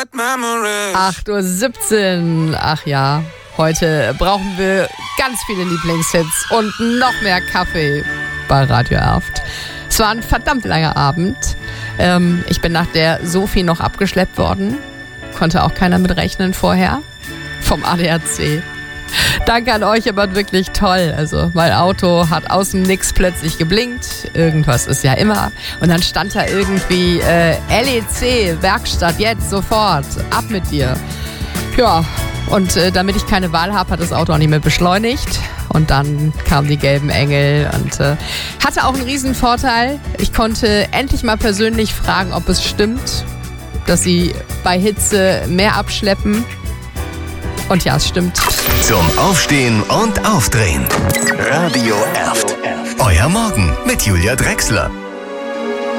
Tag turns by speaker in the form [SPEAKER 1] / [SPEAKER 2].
[SPEAKER 1] 8:17 Uhr. Ach ja, heute brauchen wir ganz viele Lieblingshits und noch mehr Kaffee bei Radio Erft. Es war ein verdammt langer Abend. Ich bin nach der Sophie noch abgeschleppt worden. Konnte auch keiner mit rechnen vorher. Vom ADAC. Danke an euch, aber wirklich toll. Also mein Auto hat aus dem Nix plötzlich geblinkt. Irgendwas ist ja immer. Und dann stand da irgendwie LEC, Werkstatt, jetzt, sofort, ab mit dir. Ja, und damit ich keine Wahl habe, hat das Auto auch nicht mehr beschleunigt. Und dann kamen die gelben Engel und hatte auch einen riesen Vorteil. Ich konnte endlich mal persönlich fragen, ob es stimmt, dass sie bei Hitze mehr abschleppen. Und ja, es stimmt.
[SPEAKER 2] Zum Aufstehen und Aufdrehen. Radio Erft. Euer Morgen mit Julia Drechsler.